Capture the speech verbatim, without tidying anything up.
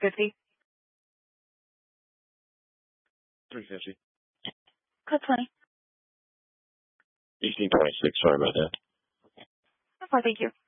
fifty. three fifty. Code twenty. eighteen twenty-six. Sorry about that. No problem. Thank you.